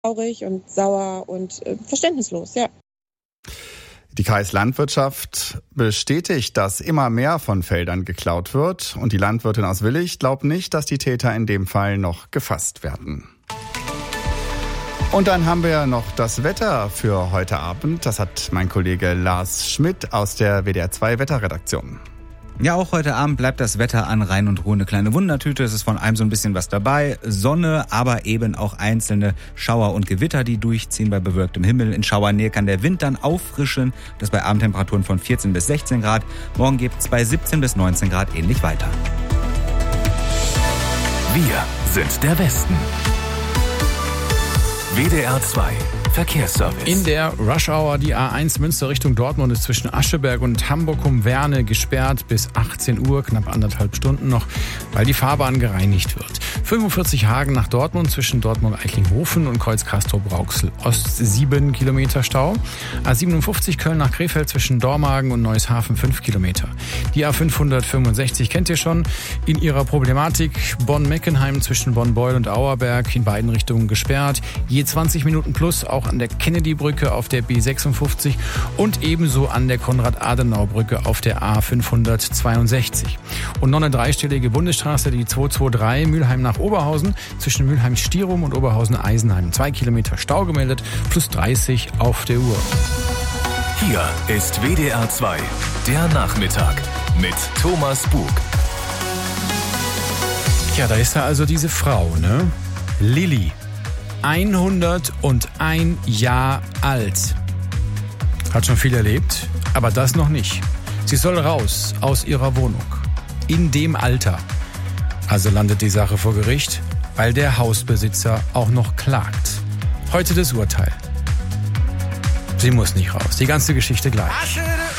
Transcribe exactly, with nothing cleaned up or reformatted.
traurig und sauer und äh, verständnislos, ja. Die Kreislandwirtschaft bestätigt, dass immer mehr von Feldern geklaut wird. Und die Landwirtin aus Willich glaubt nicht, dass die Täter in dem Fall noch gefasst werden. Und dann haben wir noch das Wetter für heute Abend. Das hat mein Kollege Lars Schmidt aus der W D R zwei Wetterredaktion. Ja, auch heute Abend bleibt das Wetter an Rhein und Ruhr eine kleine Wundertüte. Es ist von allem so ein bisschen was dabei. Sonne, aber eben auch einzelne Schauer und Gewitter, die durchziehen bei bewölktem Himmel. In Schauernähe kann der Wind dann auffrischen. Das bei Abendtemperaturen von vierzehn bis sechzehn Grad. Morgen gibt es bei siebzehn bis neunzehn Grad ähnlich weiter. Wir sind der Westen. W D R zwei Verkehrsservice. In der Rush Hour die A eins Münster Richtung Dortmund ist zwischen Ascheberg und Hamburg-um-Werne gesperrt bis achtzehn Uhr, knapp anderthalb Stunden noch, weil die Fahrbahn gereinigt wird. fünfundvierzig Hagen nach Dortmund zwischen Dortmund-Eichlinghofen und Kreuz-Castor-Brauxel-Ost sieben Kilometer Stau. A siebenundfünfzig Köln nach Krefeld zwischen Dormagen und Neueshafen fünf Kilometer. Die A fünfhundertfünfundsechzig kennt ihr schon. In ihrer Problematik Bonn-Meckenheim zwischen Bonn-Beul und Auerberg in beiden Richtungen gesperrt. Je zwanzig Minuten plus auch an der Kennedy-Brücke auf der B sechsundfünfzig und ebenso an der Konrad-Adenauer-Brücke auf der A fünfhundertzweiundsechzig. Und noch eine dreistellige Bundesstraße, die zweihundertdreiundzwanzig Mülheim nach Oberhausen, zwischen Mülheim-Stierum und Oberhausen-Eisenheim. Zwei Kilometer Stau gemeldet, plus dreißig auf der Uhr. Hier ist W D R zwei, der Nachmittag mit Thomas Bug. Ja, da ist ja also diese Frau, ne? Lilly. hunderteins Jahre alt. Hat schon viel erlebt, aber das noch nicht. Sie soll raus aus ihrer Wohnung. In dem Alter. Also landet die Sache vor Gericht, weil der Hausbesitzer auch noch klagt. Heute das Urteil. Sie muss nicht raus. Die ganze Geschichte gleich.